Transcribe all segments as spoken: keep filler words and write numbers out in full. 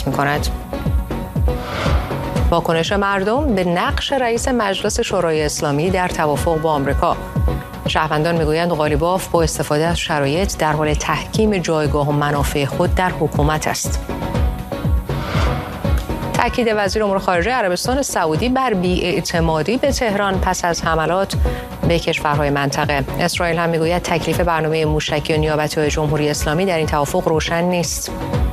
می‌کند. واکنش مردم به نقش رئیس مجلس شورای اسلامی در توافق با آمریکا. شهروندان میگویند قالیباف با استفاده از شرایط در حال تحکیم جایگاه و منافع خود در حکومت است. تأکید وزیر امور خارجه عربستان سعودی بر بی‌اعتمادی به تهران پس از حملات به کشورهای منطقه. اسرائیل هم میگوید تکلیف برنامه موشکی و نیابتی‌های جمهوری اسلامی در این توافق روشن نیست.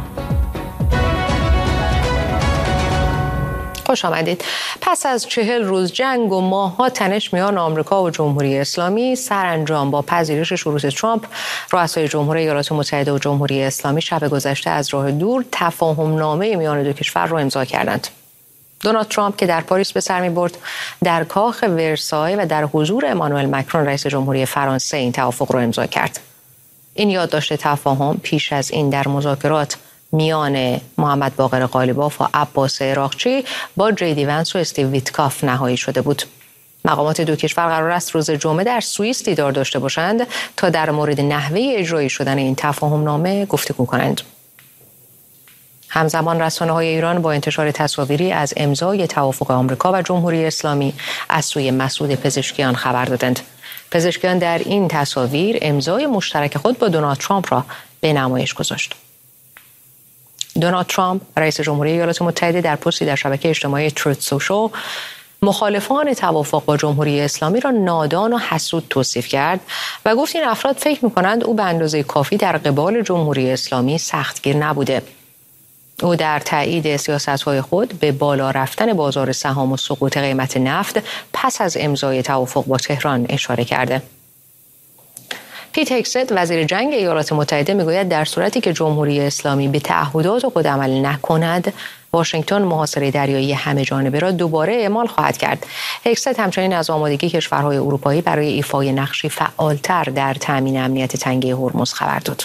خوش آمدید. پس از چهل روز جنگ و ماه‌ها تنش میان آمریکا و جمهوری اسلامی، سرانجام با پذیرش شروط ترامپ، رؤسای جمهور ایالات متحده و جمهوری اسلامی شب گذشته از راه دور تفاهم‌نامه میان دو کشور را امضا کردند. دونالد ترامپ که در پاریس به سر می‌برد، در کاخ ورسای و در حضور امانوئل مکرون رئیس جمهوری فرانسه این توافق را امضا کرد. این یادداشت تفاهم پیش از این در مذاکرات میان محمد باقر قالیباف و عباس عراقچی با جی دی ونس و استیو ویتکاف نهایی شده بود. مقامات دو کشور قرار است روز جمعه در سوئیس دیدار داشته باشند تا در مورد نحوه اجرایی شدن این تفاهم‌نامه گفتگو کنند. همزمان رسانه‌های ایران با انتشار تصاویری از امضای توافق آمریکا و جمهوری اسلامی از سوی مسعود پزشکیان خبر دادند. پزشکیان در این تصاویر امضای مشترک خود با دونالد ترامپ را به نمایش گذاشت. دونالد ترامپ رئیس جمهوری ایالات متحده در پستی در شبکه اجتماعی تروت سوشال مخالفان توافق با جمهوری اسلامی را نادان و حسود توصیف کرد و گفت این افراد فکر می‌کنند او به اندازه کافی در قبال جمهوری اسلامی سختگیر نبوده. او در تایید سیاست‌های خود به بالا رفتن بازار سهام و سقوط قیمت نفت پس از امضای توافق با تهران اشاره کرده. پیت هگست وزیر جنگ ایالات متحده میگوید در صورتی که جمهوری اسلامی به تعهدات خود عمل نکند، واشنگتن محاصره دریایی همه جانبه را دوباره اعمال خواهد کرد. هگست همچنین از آمادگی کشورهای اروپایی برای ایفای نقشی فعالتر در تامین امنیت تنگه هرمز خبر داد.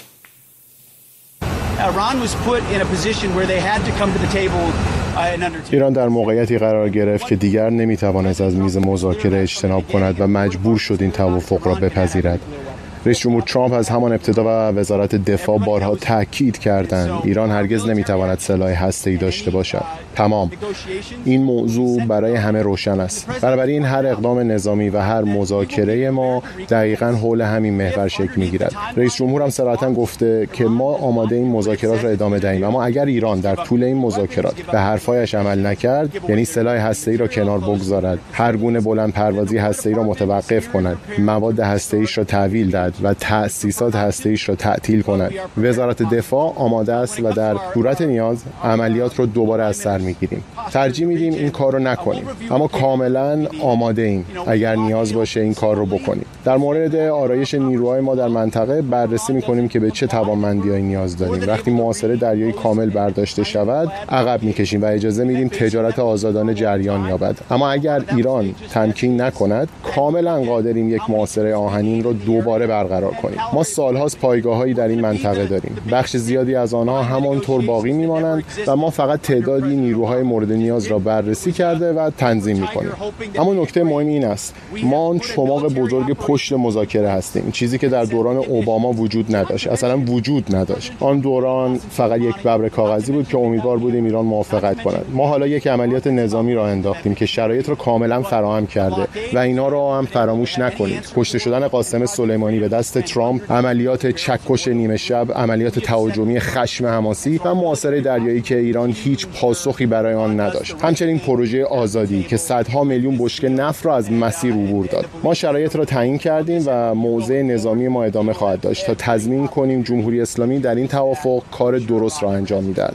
ایران در موقعیتی قرار گرفت که دیگر نمیتوانست از میز مذاکره اجتناب کند و مجبور شد این توافق را بپذیرد. رئیس جمهور ترامپ از همان ابتدا و وزارت دفاع بارها تاکید کردند ایران هرگز نمیتواند سلاح هسته‌ای داشته باشد. تمام. این موضوع برای همه روشن است. بنابراین هر اقدام نظامی و هر مذاکره ما دقیقاً حول همین محور شکل میگیرد. رئیس جمهور هم صراحتاً گفته که ما آماده این مذاکرات را ادامه دهیم، اما اگر ایران در طول این مذاکرات به حرفایش عمل نکرد، یعنی سلاح هسته‌ای را کنار بگذارد، هر گونه بلند پروازی هسته‌ای را متوقف کند، مواد هسته‌ایش را تحویل دهد و تأسیسات هسته‌ایش را تعطیل کند، وزارت دفاع آماده است و در صورت نیاز عملیات را دوباره از سر میگیریم. ترجیح میدیم این کار رو نکنیم، اما کاملا آماده ایم اگر نیاز باشه این کار رو بکنیم. در مورد آرایش نیروهای ما در منطقه بررسی میکنیم که به چه توانمندی‌هایی نیاز داریم. وقتی محاصره دریایی کامل برداشته شود عقب میکشیم و اجازه میدیم تجارت آزادانه جریان یابد. اما اگر ایران تمکین نکند کاملا قادریم یک محاصره آهنین رو دوباره برقرار کنیم. ما سالهاست پایگاه‌هایی در این منطقه داریم. بخش زیادی از آنها همانطور باقی میمانند و ما فقط تعدادی نیروهای مورد نیاز را بررسی کرده و تنظیم می‌کنیم. اما نکته مهم این است ما چماق بزرگ پشت مذاکره هستیم، چیزی که در دوران اوباما وجود نداشت، اصلا وجود نداشت. آن دوران فقط یک ببر کاغذی بود که امیدوار بودیم ایران موافقت کند. ما حالا یک عملیات نظامی را انداختیم که شرایط را کاملا فراهم کرده و اینا را هم فراموش نکنید. کشته شدن قاسم سلیمانی به دست ترامپ، عملیات چکش نیمه شب، عملیات تهاجمی خشم حماسی و محاصره دریایی که ایران هیچ پاسخی برای آن نداشت. همچنین پروژه آزادی که صدها میلیون بشکه نفت را از مسیر عبور داد. ما شرایط را تعیین کردیم و موضع نظامی ما ادامه خواهد داشت تا تضمین کنیم جمهوری اسلامی در این توافق کار درست را انجام می‌دهد.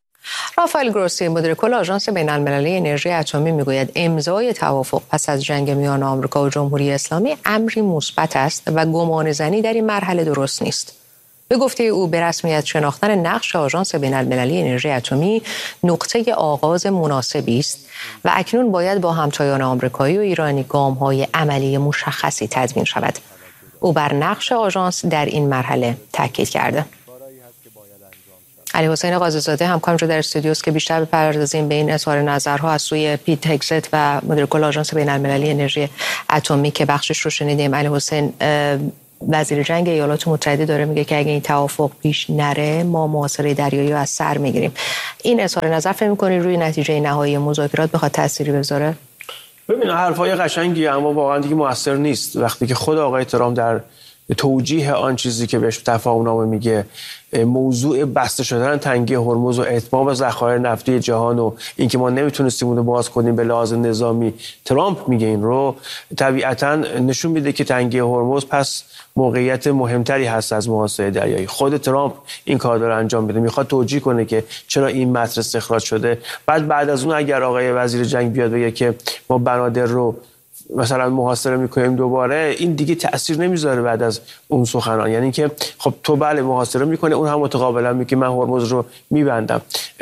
رافائل گروسی مدیر کل آژانس بین‌المللی انرژی اتمی میگوید امضای توافق پس از جنگ میان آمریکا و جمهوری اسلامی امری مثبت است و گمانه‌زنی در این مرحله درست نیست. به گفته او به رسمیت شناختن نقش آژانس بین‌المللی انرژی اتمی نقطه آغاز مناسبی است و اکنون باید با همتایان آمریکایی و ایرانی گام‌های عملی مشخصی تضمین شود. او بر نقش آژانس در این مرحله تاکید کرده. علی حسین قاضی‌زاده همکارم در استودیوست که بیشتر بپردازیم به این اظهار نظرها از سوی پیت هگست و مدیر کل آژانس بین‌المللی انرژی اتمی که بخشش رو شنیدیم. علی حسین، وزیر جنگ ایالات متحده داره میگه که اگه این توافق پیش نره ما محاصره دریایی از سر میگیریم. این اظهار نظر فکر می‌کنی روی نتیجه نهایی مذاکرات بخواد تأثیری بذاره؟ ببین حرفای قشنگی اما واقعا دیگه موثر نیست. وقتی که خود آقای ترامپ در توجیه آن چیزی که بهش تفاهم‌نامه میگه موضوع بسته شدن تنگه هرمز و اتمام ذخایر نفتی جهان و اینکه ما نمیتونستیم اون رو باز کنیم به لحاظ نظامی، ترامپ میگه این رو، طبیعتاً نشون میده که تنگه هرمز پس موقعیت مهمتری هست از محاصره دریایی. خود ترامپ این کار داره انجام میده، میخواد توجیه کنه که چرا این متن استخراج شده. بعد بعد از اون اگر آقای وزیر جنگ بیاد بگه که ما بنادر رو مثلا محاصره میکنیم دوباره، این دیگه تأثیر نمیذاره بعد از اون سخنان. یعنی که خب تو بله محاصره میکنه، اون هم متقابلا میگه من هرمز رو میبندم.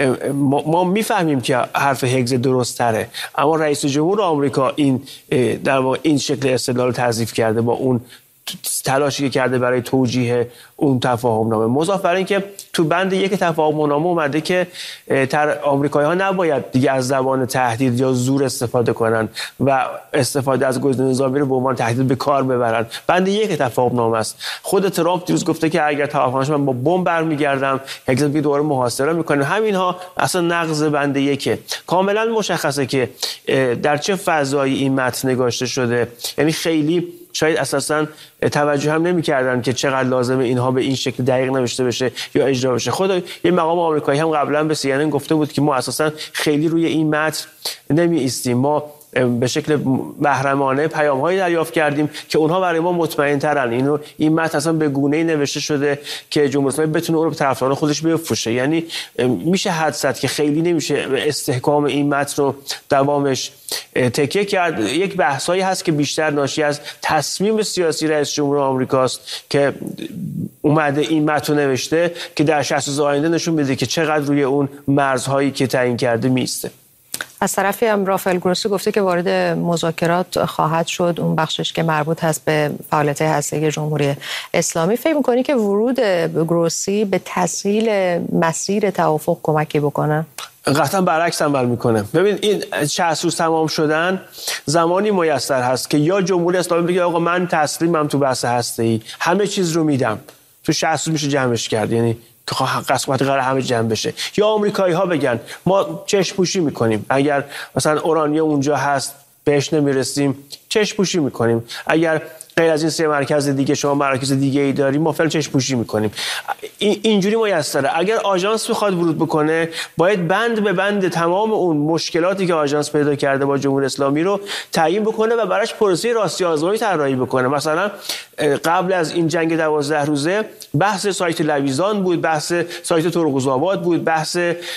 ما میفهمیم که حرف هگز درست تره، اما رئیس جمهور آمریکا این در واقع این شکل استدلال تضعیف کرده با اون تلاشی که کرده برای توجیه اون تفاهم‌نامه. مضاف بر این که تو بند یک تفاهم‌نامه اومده که تر آمریکایی‌ها نباید دیگه از زبان تهدید یا زور استفاده کنن و استفاده از گزینه نظامی رو به عنوان تهدید به کار ببرن. بند یک تفاهم‌نامه است. خود ترامپ دیروز گفته که اگر توافق نشه من با بمب برمیگردم، هگز میگه دوباره محاصره میکنه. همینها اصلا نقض بند یک. کاملا مشخصه که در چه فضایی این متن نگاشته شده. یعنی خیلی شاید اساساً توجه هم نمی‌کردن که چقدر لازمه اینها به این شکل دقیق نوشته بشه یا اجرا بشه. خود یه مقام آمریکایی هم قبلا به سی ان ان گفته بود که ما اساساً خیلی روی این متن نمی ایستیم، ما به شکل محرمانه پیام‌هایی دریافت کردیم که اونها برای ما مطمئن‌ترن. اینو این متن اصلا به گونه‌ای نوشته شده که جمهوری اسلامی بتونه اون رو به طرفداران خودش بفروشه. یعنی میشه حدس زد که خیلی نمیشه استحکام این متن رو دوامش تکیه کرد. یک بحثایی هست که بیشتر ناشی از تصمیم سیاسی رئیس جمهور آمریکاست که اومده این متن نوشته که در شصت روز آینده نشون میده که چقدر روی اون مرزهایی که تعیین کرده میسته. از طرفی هم رافائل گروسی گفته که وارد مذاکرات خواهد شد، اون بخشش که مربوط هست به فعالیت هسته‌ای جمهوری اسلامی. فکر می‌کنی که ورود گروسی به تسهیل مسیر توافق کمکی بکنه؟ قطعا برعکس عمل میکنه. ببین این شصت روز تمام شدن زمانی میسر هست که یا جمهوری اسلامی بگه آقا من تسلیمم تو بحث هسته‌ای، همه چیز رو میدم، تو شصت روز میشه جمعش کرد، یعنی که قسمت قرار همه جمع بشه. یا آمریکایی ها بگن ما چشم پوشی میکنیم، اگر مثلا اورانیوم اونجا هست بهش نمیرسیم چشم پوشی میکنیم، اگر غیر از این سه مرکز دیگه شما مراکز دیگه ای داریم ما فعلا چشم پوشی میکنیم. اینجوری میسره. اگر آژانس بخواد ورود بکنه باید بند به بند تمام اون مشکلاتی که آژانس پیدا کرده با جمهوری اسلامی رو تعیین بکنه و براش پروسه راستی آزمایی طراحی بکنه. مثلا قبل از این جنگ دوازده روزه بحث سایت لویزان بود، بحث سایت ترقوزآباد بود، بحث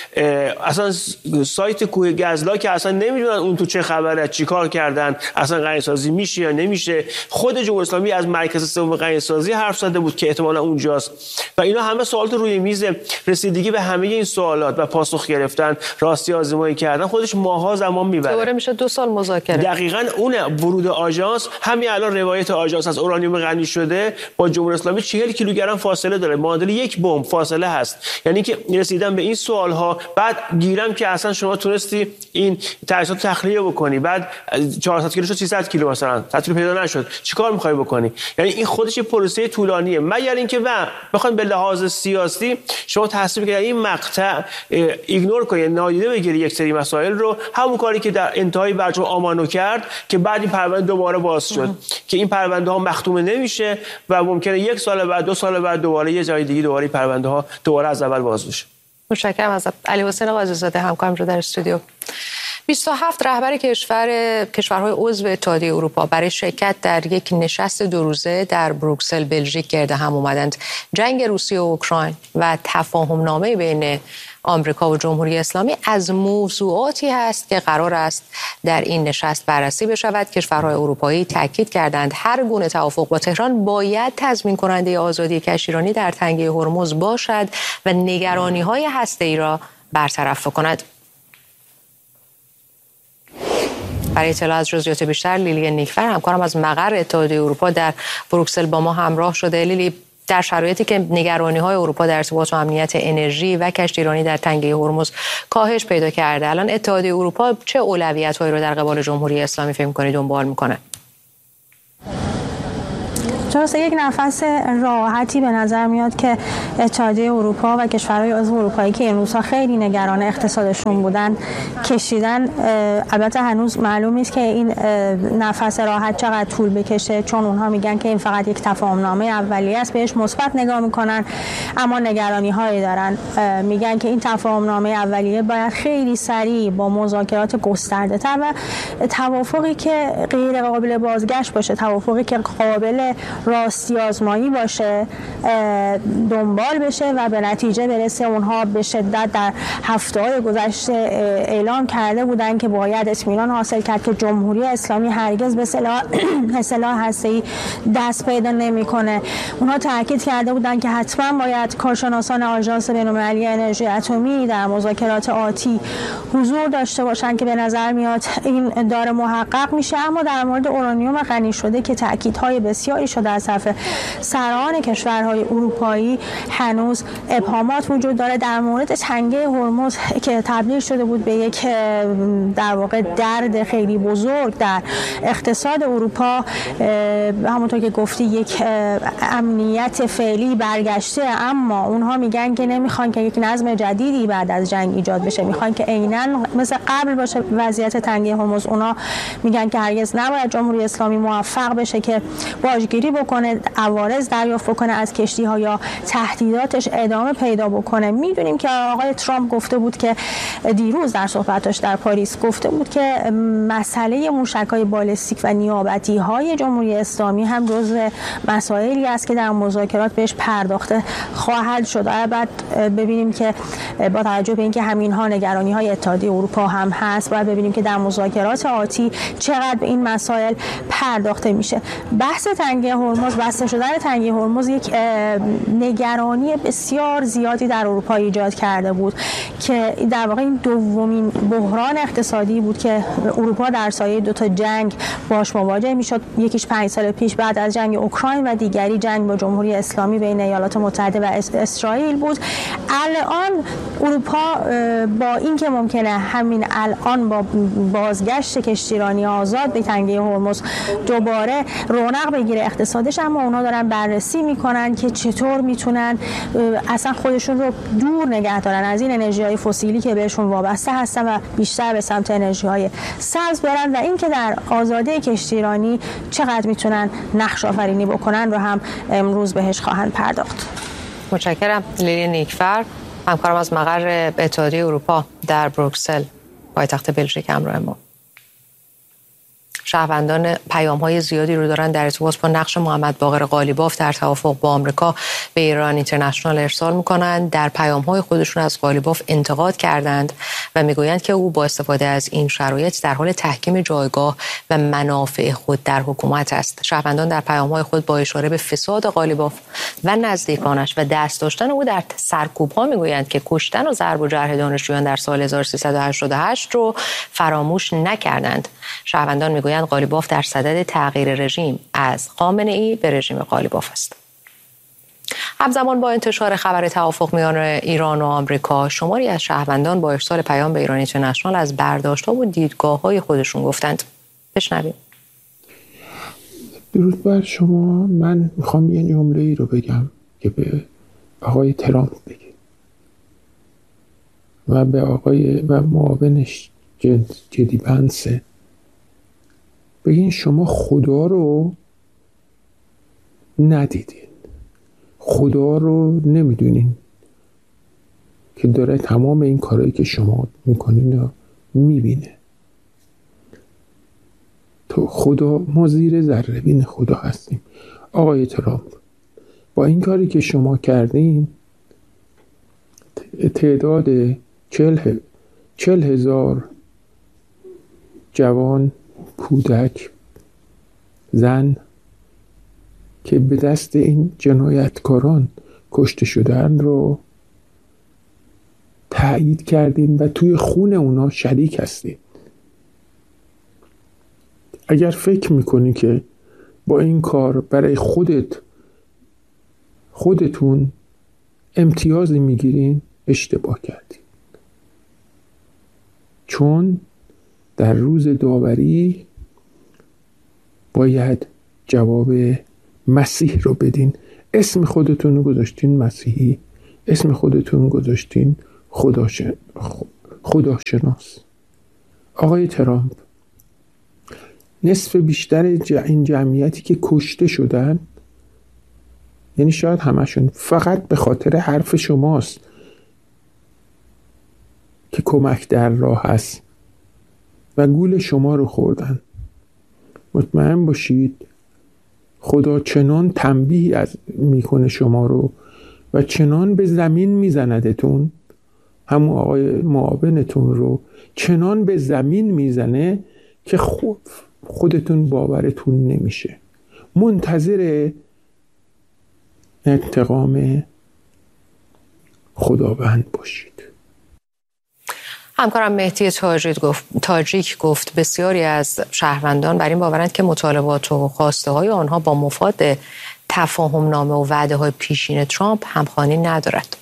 اصلا سایت کوه گزلا که اصلا نمیدونن اون تو چه خبره، چیکار کردن، اصلا غنی‌سازی میشه یا نمیشه. خود جمهوری اسلامی از مرکز سوم غنی‌سازی حرف زده بود که احتمالاً اونجاست و اینا همه سوالات روی میز. رسیدگی به همه این سوالات و پاسخ گرفتن، راستی آزمایی کردن خودش ماها زمان میبره. دوباره میشه دو سال مذاکره. دقیقاً اون ورود آژانس، همین الان روایت آژانس از اورانیوم غنی شده با جمهوری اسلامی چهل کیلوگرم فاصله داره، معادل یک بمب فاصله هست. یعنی که رسیدن به این سوال ها، بعد گیرم که اصلا شما تونستی این تجهیزات تخلیه بکنی، بعد چهارصد کیلو شد سیصد کیلو مثلا تطبیق پیدا نشد، چیکار می‌خوای بکنی؟ یعنی این خودش یه پروسه طولانیه. مگر اینکه و بخواید به لحاظ سیاسی شما تصمیم بگیرید این مقطع ایگنور کنید، نادیده بگیرید یک سری مسائل رو، همون کاری که در انتهای برجام آمانو کرد که بعد این پرونده دوباره باز شد که این پرونده ها مختومه نمیشه و ممکنه یک سال بعد دو سال بعد دوباره یه جای دیگه دوباره پرونده ها دوباره از اول باز بشه. متشکرم از علی حسین قاضی‌زاده همکارم رو در استودیو. بیست و هفت رهبر کشور کشورهای عضو اتحادیه اروپا برای شرکت در یک نشست دو روزه در بروکسل بلژیک گرد هم اومدند. جنگ روسیه و اوکراین و تفاهم‌نامه بین آمریکا و جمهوری اسلامی از موضوعاتی هست که قرار است در این نشست بررسی بشود. کشورهای اروپایی تاکید کردند هر گونه توافق با تهران باید تضمین کننده آزادی کشتیرانی در تنگه هرمز باشد و نگرانی‌های هسته‌ای را برطرف کند. برای اطلاع از جزئیات بیشتر لیلی نیکفر همکارم از مقر اتحادیه اروپا در بروکسل با ما همراه شده. لیلی، در شرایطی که نگرانی‌های اروپا در ارتباط با امنیت انرژی و کشتیرانی در تنگه هرمز کاهش پیدا کرده، الان اتحادیه اروپا چه اولویت‌هایی رو در قبال جمهوری اسلامی فکر می‌کنید دنبال می‌کنه؟ درسته، یک نفس راحتی به نظر میاد که اتحادیه اروپا و کشورهای عضو اروپایی که این روزها خیلی نگران اقتصادشون بودن کشیدن. البته هنوز معلوم نیست که این نفس راحت چقدر طول بکشه، چون اونها میگن که این فقط یک تفاهمنامه اولیه است، بهش مثبت نگاه میکنن، اما نگرانی هایی دارن. میگن که این تفاهمنامه اولیه باید خیلی سریع با مذاکرات گسترده تر و توافقی که غیر قابل بازگشت باشه، توافقی که قابل راستی آزمایی باشه دنبال بشه و به نتیجه برسه. اونها به شدت در هفته‌های گذشته اعلام کرده بودن که باید اطمینان حاصل کرد که جمهوری اسلامی هرگز به سلاح سلاح هسته‌ای دست پیدا نمی‌کنه. اونها تاکید کرده بودن که حتما باید کارشناسان آژانس بین‌المللی انرژی اتمی در مذاکرات آتی حضور داشته باشن که به نظر میاد این داره محقق میشه. اما در مورد اورانیوم غنی شده که تاکیدهای بسیاری شده از طرف سران کشورهای اروپایی، هنوز ابهامات وجود داره. در مورد تنگه هرمز که تبدیل شده بود به یک در واقع درد خیلی بزرگ در اقتصاد اروپا، همونطور که گفتی یک امنیت فعلی برگشته، اما اونها میگن که نمیخوان که یک نظم جدیدی بعد از جنگ ایجاد بشه، میخوان که عیناً مثل قبل باشه وضعیت تنگه هرمز. اونا میگن که هرگز نباید جمهوری اسلامی موفق بشه که باجگیری بکنه، عوارض دریافت بکنه از کشتی ها یا تهدیداتش ادامه پیدا بکنه. میدونیم که آقای ترامپ گفته بود که دیروز در صحبتش در پاریس گفته بود که مسئله موشک‌های بالستیک و نیابتی‌های جمهوری اسلامی هم جزو مسائلی است که در مذاکرات بهش پرداخته خواهد شد. بعد ببینیم که با توجه به اینکه همین‌ها نگرانی‌های اتحادیه اروپا هم هست، باید ببینیم که در مذاکرات آتی چقدر به این مسائل پرداخته میشه. بحث تنگه هرمز، بسته شدن تنگه هرمز یک نگرانی بسیار زیادی در اروپا ایجاد کرده بود که در واقع این دومین بحران اقتصادی بود که اروپا در سایه دو تا جنگ باش مواجه میشد. یکیش پنج سال پیش بعد از جنگ اوکراین و دیگری جنگ با جمهوری اسلامی بین ایالات متحده و اسرائیل بود. الان اروپا با اینکه ممکنه همین الان با بازگشت کشتیرانی آزاد به تنگه هرمز دوباره رونق بگیره اقتصادش، اما اونا دارن بررسی میکنن که چطور میتونن اصلا خودشون رو دور نگه دارن از این انرژی‌های فسیلی که بهشون وابسته هستن و بیشتر به سمت انرژی‌های سبز برن، و اینکه در آزادی کشتیرانی چقدر میتونن نقش آفرینی بکنن رو هم امروز بهش خواهند پرداخت. متشکرم. لیلی نیکفر، همکارم از مقر اتحادیه اروپا در بروکسل پایتخت بلژیک همراه ما. شهروندان پیام‌های زیادی رو دارن در ارتباط با نقش محمد باقر قالیباف در توافق با آمریکا به ایران اینترنشنال ارسال می‌کنند. در پیام‌های خودشون از قالیباف انتقاد کردند و می‌گویند که او با استفاده از این شرایط در حال تحکیم جایگاه و منافع خود در حکومت است. شهروندان در پیام‌های خود با اشاره به فساد قالیباف و نزدیکانش و دست داشتن او در سرکوب‌ها می‌گویند که کشتن و ضرب و جرح دانشجویان در سال هزار و سیصد و هشتاد و هشت رو فراموش نکردند. شهروندان می‌گویند قالیباف در صدد تغییر رژیم از خامنه‌ای به رژیم قالیباف است. همزمان با انتشار خبر توافق میان ایران و آمریکا، شماری از شهروندان با ارسال پیام به ایران اینترنشنال از برداشت‌ها و دیدگاه‌های خودشون گفتند. بشنویم. درود بر شما. من میخوام یه جمله‌ای رو بگم که به آقای ترامپ بگه و به آقای و معاونش جدی پنس بگین شما خدا رو ندیدین، خدا رو نمیدونین که داره تمام این کارهایی که شما میکنین رو میبینه. تو خدا، ما زیر ذره بین خدا هستیم. آقای ترامپ، با این کاری که شما کردین تعداد چل, چل هزار جوان، کودک، زن که به دست این جنایتکاران کشته شدن رو تایید کردین و توی خون اونا شریک هستین. اگر فکر میکنی که با این کار برای خودت خودتون امتیازی میگیرین، اشتباه کردین. چون در روز داوری باید جواب مسیح رو بدین. اسم خودتون رو گذاشتین مسیحی، اسم خودتون گذاشتین خداش... خداشناس. آقای ترامپ، نصف بیشتر این جمعیتی که کشته شدن، یعنی شاید همشون، فقط به خاطر حرف شماست که کمک در راه هست و گول شما رو خوردن. مطمئن باشید خدا چنان تنبیه از میکنه شما رو و چنان به زمین میزندتون، همون آقای معاونتون رو چنان به زمین میزنه که خود خودتون باورتون نمیشه. منتظر انتقام خداوند باشید. همکارم مهدی تاجیک گفت تاجیک گفت بسیاری از شهروندان بر این باورند که مطالبات و خواسته های آنها با مفاد تفاهم نامه و وعده های پیشین ترامپ همخوانی ندارد.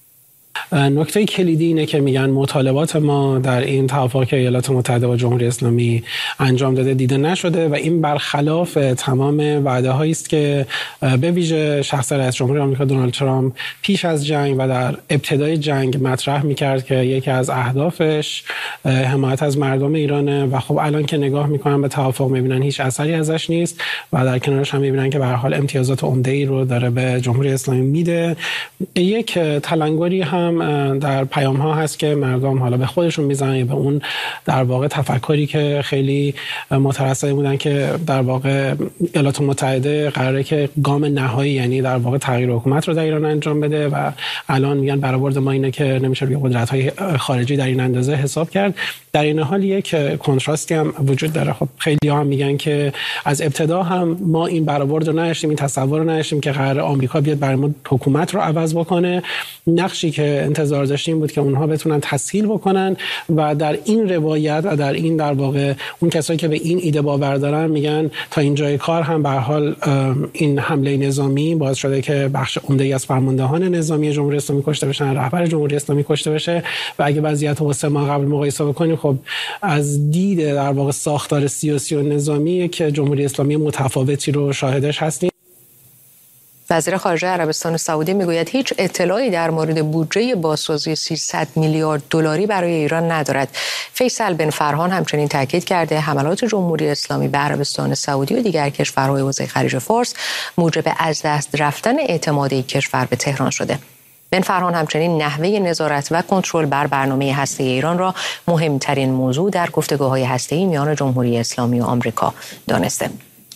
نکته کلیدی اینه که میگن مطالبات ما در این توافق که ایالات متحده با جمهوری اسلامی انجام داده دیده نشده و این برخلاف تمام وعده هایی است که به ویژه شخص رئیس جمهور آمریکا دونالد ترامپ پیش از جنگ و در ابتدای جنگ مطرح میکرد که یکی از اهدافش حمایت از مردم ایرانه و خب الان که نگاه میکنن به توافق میبینن هیچ اثری ازش نیست و در کنارش هم میبینن که به هر حال امتیازات عمده‌ای رو داره به جمهوری اسلامی میده. یک تلنگری هم در پیام ها هست که مردم حالا به خودشون میزنن یا به اون در واقع تفکری که خیلی مترصد بودن که در واقع ایالات متحده قراره که گام نهایی یعنی در واقع تغییر حکومت رو در ایران انجام بده و الان میگن برآورد ما اینه که نمیشه روی قدرت های خارجی در این اندازه حساب کرد. در این حال یک کنتراستی هم وجود داره. خب خیلی ها هم میگن که از ابتدا هم ما این برآورد رو نداشتیم، این تصور رو نداشتیم که قراره آمریکا بیاد برای ما حکومت رو عوض بکنه. نقشی که انتظار داشتیم بود که اونها بتونن تسهیل بکنن و در این روایت و در این در واقع اون کسایی که به این ایده باور دارن میگن تا اینجای کار هم به هر حال این حمله نظامی باعث شده که بخش عمده‌ای از فرماندهان نظامی جمهوری اسلامی کشته بشن، رهبر جمهوری اسلامی کشته بشه و اگه وضعیت رو سه ماه قبل مقایسه بکنیم خب از دید در واقع ساختار سیاسی و نظامی که جمهوری اسلامی متفاوتی رو شاهدش هستیم. وزیر خارجه عربستان سعودی میگوید هیچ اطلاعی در مورد بودجه بازسازی سیصد میلیارد دلاری برای ایران ندارد. فیصل بن فرهان همچنین تاکید کرده حملات جمهوری اسلامی به عربستان سعودی و دیگر کشورهای حوزه خلیج فارس موجب از دست رفتن اعتماد این کشور به تهران شده. بن فرهان همچنین نحوه نظارت و کنترل بر برنامه هسته‌ای ایران را مهمترین موضوع در گفتگوهای هسته‌ای میان جمهوری اسلامی و آمریکا دانسته.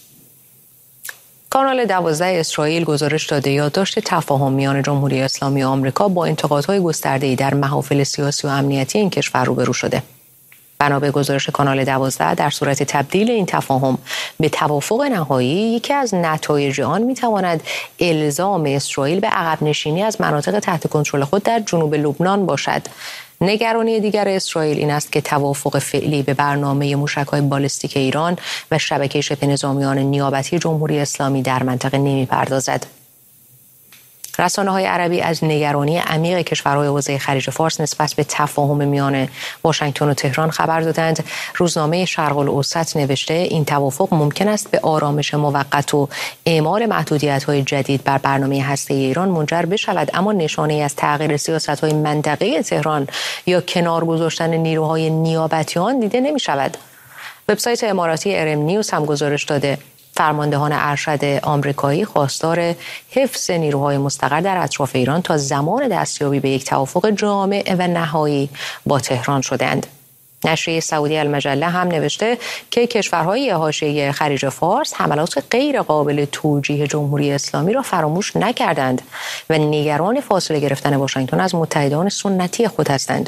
کانال دوازده اسرائیل گزارش داده یادداشت تفاهم میان جمهوری اسلامی و آمریکا با انتقادهای گسترده‌ای در محافل سیاسی و امنیتی این کشور روبرو شده. بنا به گزارش کانال دوازده در صورت تبدیل این تفاهم به توافق نهایی یکی از نتایج آن میتواند الزام اسرائیل به عقب نشینی از مناطق تحت کنترل خود در جنوب لبنان باشد. نگرانی دیگر اسرائیل این است که توافق فعلی به برنامه موشک‌های بالستیک ایران و شبکه شبه نظامیان نیابتی جمهوری اسلامی در منطقه نمی‌پردازد. رسانه‌های عربی از نگرانی عمیق کشورهای حوزه خلیج فارس نسبت به تفاهم میان واشنگتن و تهران خبر دادند. روزنامه شرق الاوسط نوشته این توافق ممکن است به آرامش موقت و اعمال محدودیت‌های جدید بر برنامه هسته‌ای ایران منجر بشود، اما نشانه‌ای از تغییر سیاست‌های منطقه تهران یا کنار گذاشتن نیروهای نیابتی آن دیده نمی‌شود. وبسایت اماراتی ارم نیوز هم گزارش داده فرماندهان ارشد آمریکایی خواستار حفظ نیروهای مستقر در اطراف ایران تا زمان دستیابی به یک توافق جامع و نهایی با تهران شدند. نشریه سعودی المجله هم نوشته که کشورهای حاشیه خلیج فارس حملات غیر قابل توجیه جمهوری اسلامی را فراموش نکردند و نگران فاصله گرفتن واشنگتن از متحدان سنتی خود هستند.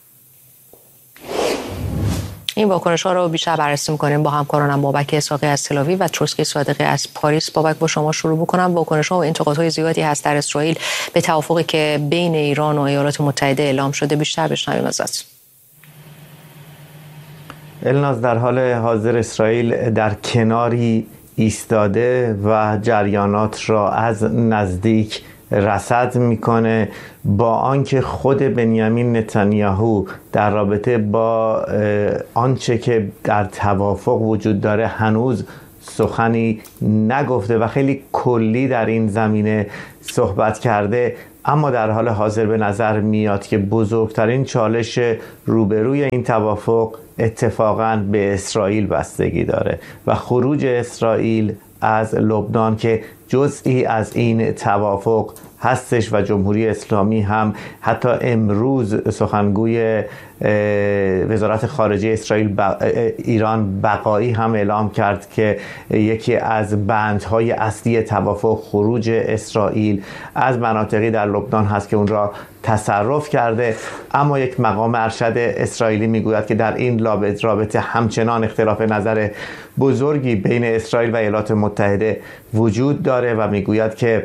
این واکنش ها رو بیشتر بررسی می‌کنیم با همکارانم بابک اسحاقی از تل‌آویو و تروسکی صادقی از پاریس. بابک، با شما شروع بکنم. واکنش ها و انتقادهای زیادی هست در اسرائیل به توافقی که بین ایران و ایالات متحده اعلام شده، بیشتر بشنویم ازت. الناز، در حال حاضر اسرائیل در کناری ایستاده و جریانات را از نزدیک رصد میکنه، با آنکه خود بنیامین نتانیاهو در رابطه با آنچه که در توافق وجود داره هنوز سخنی نگفته و خیلی کلی در این زمینه صحبت کرده، اما در حال حاضر به نظر میاد که بزرگترین چالش روبروی این توافق اتفاقاً به اسرائیل بستگی داره و خروج اسرائیل از لبنان که جزئی از این توافق هستش و جمهوری اسلامی هم حتی امروز سخنگوی وزارت خارجه اسرائیل ب... ایران بقایی هم اعلام کرد که یکی از بندهای اصلی توافق خروج اسرائیل از مناطقی در لبنان هست که اون را تصرف کرده. اما یک مقام ارشد اسرائیلی میگوید که در این رابطه همچنان اختلاف نظر بزرگی بین اسرائیل و ایالات متحده وجود داره و میگوید که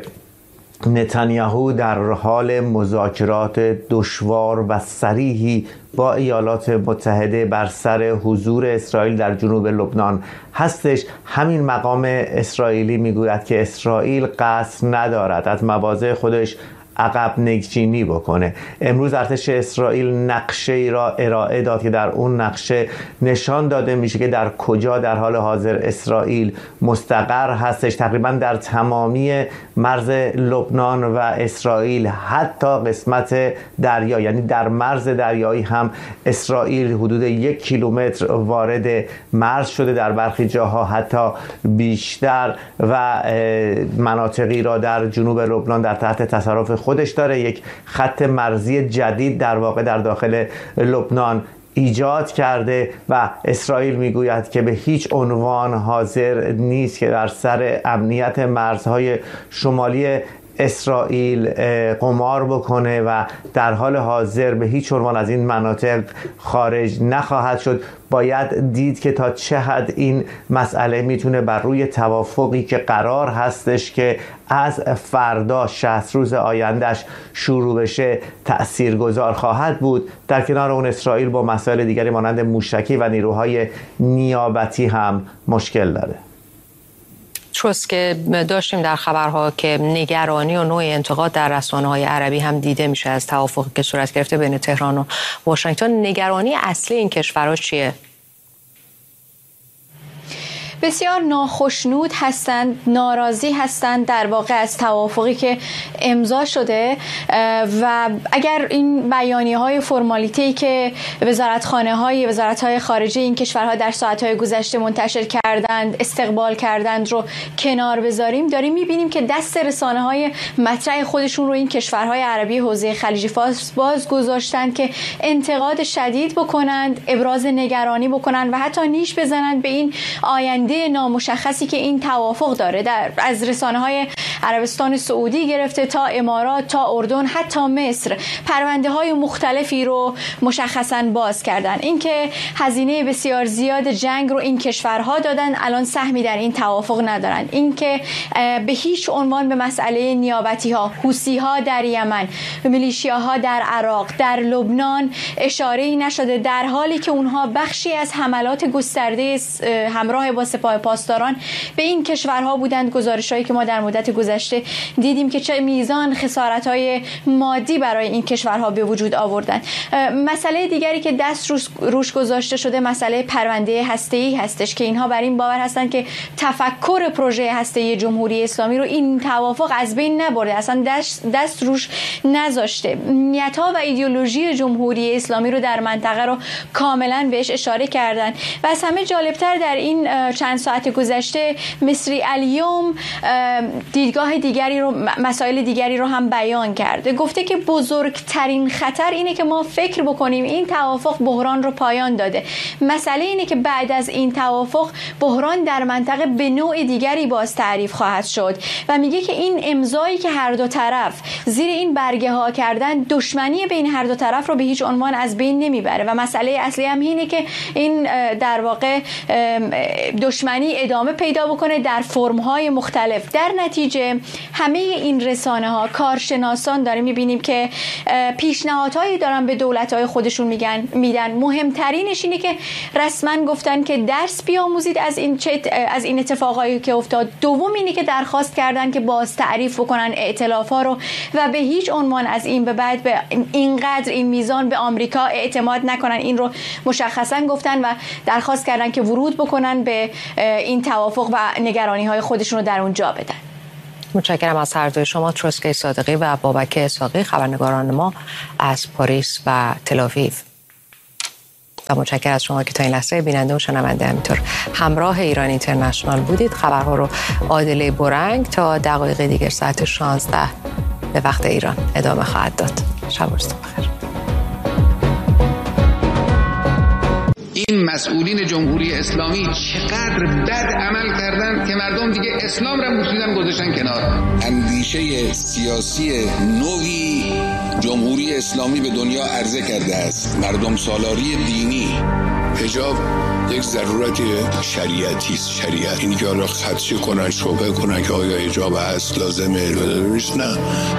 نتانیاهو در حال مذاکرات دشوار و صریحی با ایالات متحده بر سر حضور اسرائیل در جنوب لبنان هستش. همین مقام اسرائیلی میگوید که اسرائیل قصد ندارد از مواضع خودش عقب نگچینی بکنه. امروز ارتش اسرائیل نقشه ای را ارائه داد که در اون نقشه نشان داده میشه که در کجا در حال حاضر اسرائیل مستقر هستش. تقریبا در تمامی مرز لبنان و اسرائیل، حتی قسمت دریا، یعنی در مرز دریایی هم اسرائیل حدود یک کیلومتر وارد مرز شده، در برخی جاها حتی بیشتر، و مناطقی را در جنوب لبنان در تحت تصرف خودش داره. یک خط مرزی جدید در واقع در داخل لبنان ایجاد کرده و اسرائیل میگوید که به هیچ عنوان حاضر نیست که در سر امنیت مرزهای شمالی اسرائیل قمار بکنه و در حال حاضر به هیچ عنوان از این مناطق خارج نخواهد شد. باید دید که تا چه حد این مسئله میتونه بر روی توافقی که قرار هستش که از فردا شصت روز آیندهش شروع بشه تأثیرگذار خواهد بود. در کنار اون اسرائیل با مسائل دیگری مانند موشکی و نیروهای نیابتی هم مشکل داره. تروس که داشتیم در خبرها که نگرانی و نوع انتقاد در رسانه‌های عربی هم دیده میشه از توافقی که صورت گرفته بین تهران و واشنگتن. نگرانی اصلی این کشورها چیه؟ بسیار ناخشنود هستند، ناراضی هستند در واقع از توافقی که امضا شده و اگر این بیانیه‌های فرمالیتی که وزارتخانه‌های وزارت‌های خارجه این کشورها در ساعت‌های گذشته منتشر کردند، استقبال کردند رو کنار بذاریم، داریم می‌بینیم که دست رسانه‌های مطرح خودشون رو این کشورهای عربی حوزه خلیج فارس باز گذاشتند که انتقاد شدید بکنند، ابراز نگرانی بکنند و حتی نیش بزنند به این آینده نامشخصی که این توافق داره. در از رسانه‌های عربستان سعودی گرفته تا امارات تا اردن حتی مصر پرونده های مختلفی رو مشخصاً باز کردن. اینکه هزینه بسیار زیاد جنگ رو این کشورها دادن، الان سهمی در این توافق ندارن. اینکه به هیچ عنوان به مسئله نیابتی ها، حوثی ها در یمن، میلیشیاها در عراق، در لبنان اشاره‌ای نشده، در حالی که اونها بخشی از حملات گسترده همراه با سپاه پاسداران به این کشورها بودند. گزارش‌هایی که ما در مدت گذشته دیدیم که چه میزان خسارت‌های مادی برای این کشورها به وجود آوردند. مسئله دیگری که دست روش, روش گذاشته شده مسئله پرونده هسته‌ای هستش که اینها بر این باور هستند که تفکر پروژه هسته‌ای جمهوری اسلامی رو این توافق از بین نبرده، اصلا دست, دست روش نذاشته. نیت‌ها و ایدئولوژی جمهوری اسلامی رو در منطقه رو کاملا بهش اشاره کردن و از همه جالبتر در این چند ساعت گذشته مصری الیوم دیدگاه دیگری رو، مسائل دیگری رو هم بیان کرده. گفته که بزرگترین خطر اینه که ما فکر بکنیم این توافق بحران رو پایان داده. مسئله اینه که بعد از این توافق بحران در منطقه به نوع دیگری باز تعریف خواهد شد و میگه که این امضایی که هر دو طرف زیر این برگه ها کردن دشمنی بین هر دو طرف رو به هیچ عنوان از بین نمیبره و مسئله اصلی هم اینه که این در واقع دشمنی ادامه پیدا بکنه در فرم‌های مختلف. در نتیجه توی همه این رسانه ها کارشناسان داریم میبینیم که پیشنهادهایی دارن به دولت‌های خودشون میگن میدن. مهمترینش اینه که رسما گفتن که درس بیاموزید از این از این اتفاقایی که افتاد. دوم اینه که درخواست کردن که باز تعریف بکنن ائتلاف‌ها رو و به هیچ عنوان از این به بعد به اینقدر این میزان به آمریکا اعتماد نکنن. این رو مشخصا گفتن و درخواست کردن که ورود بکنن به این توافق و نگرانی‌های خودشون رو در اونجا بدن. متشکرم از هر دوی شما، تروسکه صادقی و بابک اسحاقی، خبرنگاران ما از پاریس و تل‌آویو. و متشکرم از شما که تا این لحظه بیننده و شنونده همینطور همراه ایران اینترنشنال بودید. خبرها رو عادله برنگ تا دقایق دیگر ساعت شانزده به وقت ایران ادامه خواهد داد. شب و روزتون بخیر. این مسئولین جمهوری اسلامی چقدر بد عمل کردن که مردم دیگه اسلام را بوسیدن گذاشتن کنار. اندیشه سیاسی نوی جمهوری اسلامی به دنیا عرضه کرده است. مردم سالاری دینی. حجاب یک ضرورت شریعتی است. شریعت این که حالا خدشه کنن، شبهه کنن که آیا حجاب هست لازمه نیست، نه.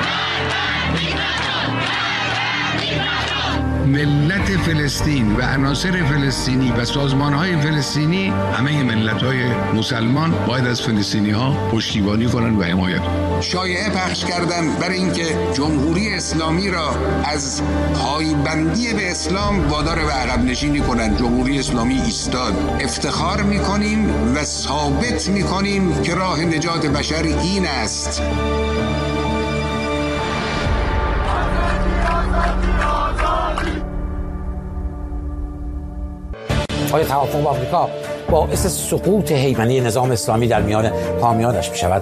ملت فلسطین و عناصر فلسطینی و سازمان‌های فلسطینی، همه ملت‌های مسلمان باید از فلسطینی‌ها پشتیبانی کنند و حمایت کنند. شایعه پخش کردن برای اینکه جمهوری اسلامی را از پایبندی به اسلام وادار به عقب نشینی کنند. جمهوری اسلامی ایستاد. افتخار می‌کنیم و ثابت می‌کنیم که راه نجات بشر این است. آیا توافق با آمریکا باعث سقوط هیمنه نظام اسلامی در میان حامیانش می‌شود؟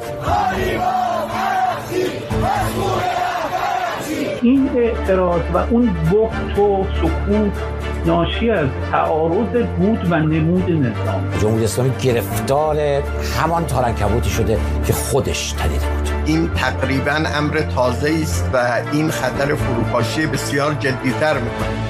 این اعتراض و اون بخت و سکوت ناشی از تعارض بود و نمود نظام. جمهوری اسلامی گرفتار همان تارنکبوتی شده که خودش تنیده بود. این تقریباً امر تازه است و این خطر فروپاشی بسیار جدی‌تر می‌کند.